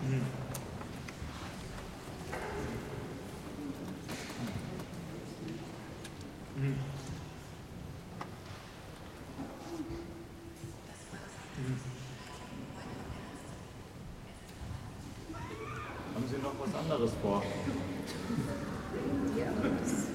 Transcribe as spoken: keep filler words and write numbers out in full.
Mhm. Mhm. Haben Sie noch was anderes vor? Ja, das